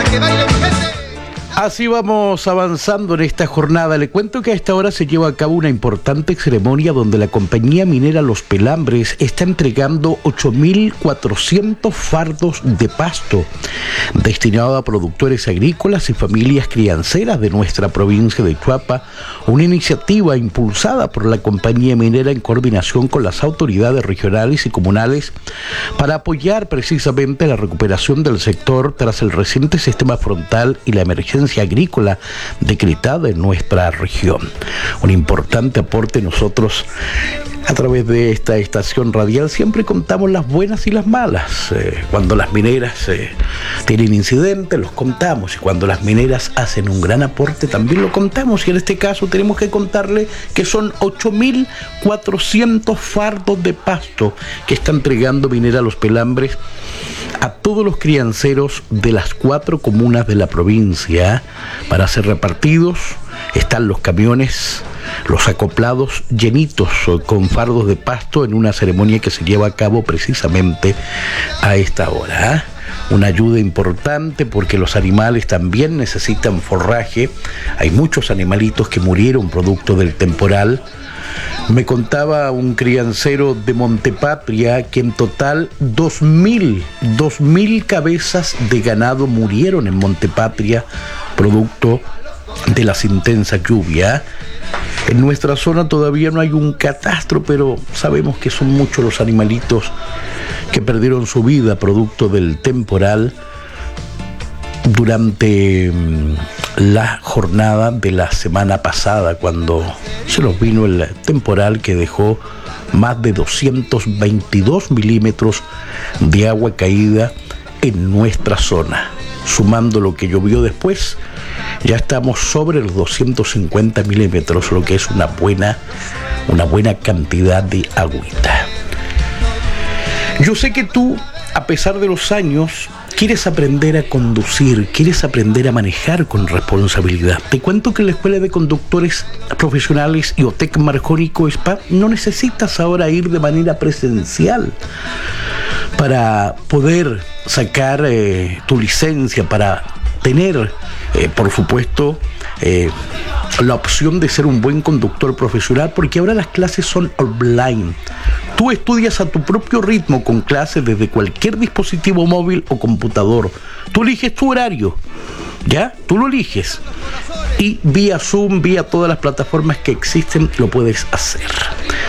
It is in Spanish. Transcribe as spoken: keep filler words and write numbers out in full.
que baile mi gente. Así vamos avanzando en esta jornada. Le cuento que a esta hora se lleva a cabo una importante ceremonia donde la compañía minera Los Pelambres está entregando ocho mil cuatrocientos fardos de pasto destinado a productores agrícolas y familias crianceras de nuestra provincia de Chuapa, una iniciativa impulsada por la compañía minera en coordinación con las autoridades regionales y comunales para apoyar precisamente la recuperación del sector tras el reciente sistema frontal y la emergencia agrícola decretada en nuestra región. Un importante aporte. Nosotros a través de esta estación radial siempre contamos las buenas y las malas. Eh, cuando las mineras eh, tienen incidentes, los contamos, y cuando las mineras hacen un gran aporte también lo contamos, y en este caso tenemos que contarle que son ocho mil cuatrocientos fardos de pasto que está entregando Minera Los Pelambres a todos los crianceros de las cuatro comunas de la provincia para ser repartidos. Están los camiones, los acoplados llenitos con fardos de pasto en una ceremonia que se lleva a cabo precisamente a esta hora. Una ayuda importante porque los animales también necesitan forraje. Hay muchos animalitos que murieron producto del temporal. Me contaba un criancero de Montepatria que en total dos mil cabezas de ganado murieron en Montepatria producto de las intensas lluvias. En nuestra zona todavía no hay un catastro, pero sabemos que son muchos los animalitos que perdieron su vida producto del temporal durante la jornada de la semana pasada, cuando se nos vino el temporal que dejó más de doscientos veintidós milímetros de agua caída en nuestra zona. Sumando lo que llovió después, ya estamos sobre los doscientos cincuenta milímetros, lo que es una buena, una buena cantidad de agüita. Yo sé que tú, a pesar de los años, quieres aprender a conducir, quieres aprender a manejar con responsabilidad. Te cuento que en la Escuela de Conductores Profesionales IOTEC Marjónico Spa no necesitas ahora ir de manera presencial para poder sacar eh, tu licencia, para tener, eh, por supuesto, eh, la opción de ser un buen conductor profesional, porque ahora las clases son online. Tú estudias a tu propio ritmo con clases desde cualquier dispositivo móvil o computador. Tú eliges tu horario, ¿ya? Tú lo eliges. Y vía Zoom, vía todas las plataformas que existen, lo puedes hacer.